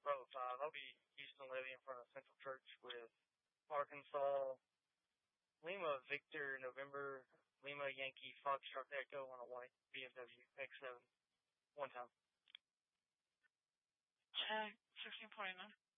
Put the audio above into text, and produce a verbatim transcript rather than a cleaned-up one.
Bravo five. I'll be Houston Levy in front of Central Church with Arkansas. Lima Victor November. Lima Yankee Foxtrot Echo on a white B M W X seven. One time. Check. sixteen forty-nine.